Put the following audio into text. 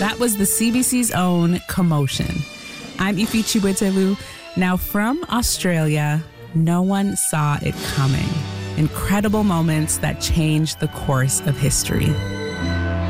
That was the CBC's own Commotion. I'm Ifi Chiwetewu. Now from Australia, no one saw it coming. Incredible moments that changed the course of history.